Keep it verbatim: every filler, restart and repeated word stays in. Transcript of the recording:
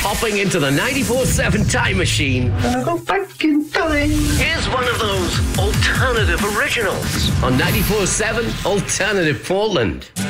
Hopping into the ninety-four seven time machine. Gonna go back in time. Here's one of those alternative originals on ninety-four seven Alternative Portland.